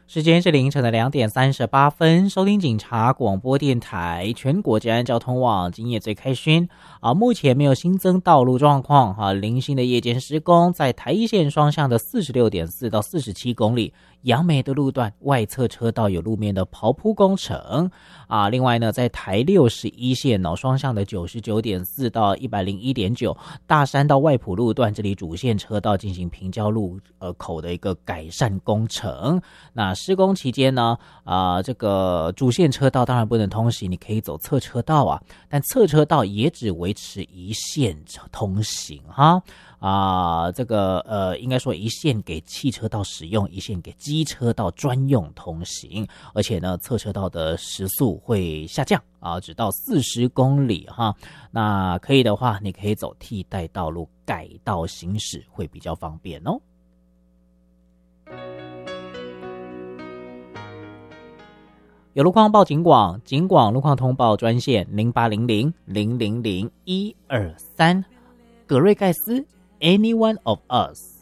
时间是凌晨的2:38，收听警察广播电台全国治安交通网，今夜最开勋目前没有新增道路状况零星的夜间施工，在台一线双向的46.4到47公里，杨梅的路段外侧车道有路面的刨铺工程另外呢，在台61线双向的99.4到101.9，大山到外埔路段这里主线车道进行平交路口的一个改善工程。那施工期间呢，这个主线车道当然不能通行，你可以走侧车道但侧车道也只维持一线通行这个应该说一线给汽车道使用，一线给机车道专用通行，而且呢，侧车道的时速会下降只到40公里那可以的话，你可以走替代道路改道行驶，会比较方便哦。有路况报警广，警广路况通报专线0800-000-123。葛瑞盖斯 Any one of us。